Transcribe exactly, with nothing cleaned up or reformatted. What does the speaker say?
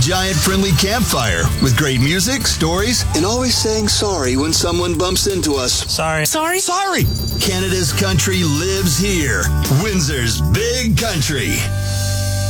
Giant friendly campfire with great music, stories, and always saying sorry when someone bumps into us. Sorry. Sorry? Sorry. Canada's country lives here. Windsor's Big Country.